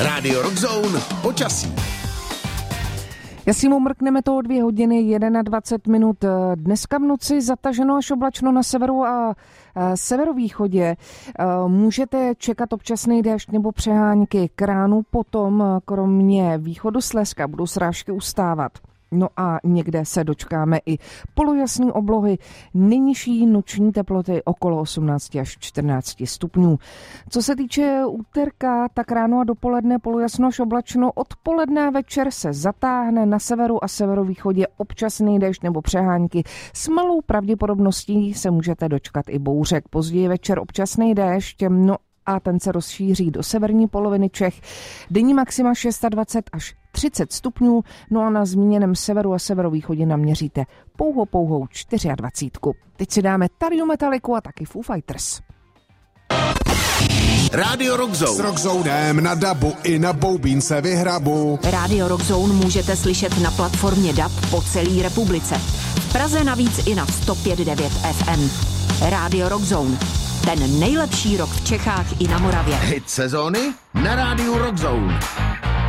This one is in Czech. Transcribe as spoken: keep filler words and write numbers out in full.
Rádio Rockzone počasí. Jasně, mrkneme to o dvě hodiny dvacet jedna minut. Dneska v noci zataženo až oblačno na severu a severovýchodě. Můžete čekat občasný déšť nebo přehánky k ránu, potom kromě východu Slezska budou srážky ustávat. No a někde se dočkáme i polojasné oblohy, nejnižší noční teploty okolo osmnáct až čtrnáct stupňů. Co se týče úterka, tak ráno a dopoledne polojasno až oblačno, odpoledne a večer se zatáhne na severu a severovýchodě občasný déšť nebo přehánky. S malou pravděpodobností se můžete dočkat i bouřek. Později večer občasný déšť, no a ten se rozšíří do severní poloviny Čech. Denní maxima dvacet šest až třicet stupňů, no a na zmíněném severu a severovýchodě naměříte pouhou pouhou dvacet čtyři. Teď si dáme Tariu Metalliku a taky Foo Fighters. Rádio Rockzone. S Rockzonem na dabu i na boubínce vyhrabu. Rádio Rockzone můžete slyšet na platformě D A B po celé republice. V Praze navíc i na sto pět devět F M. Rádio Rockzone. Ten nejlepší rock v Čechách i na Moravě. Hit sezóny na Rádiu Rockzone.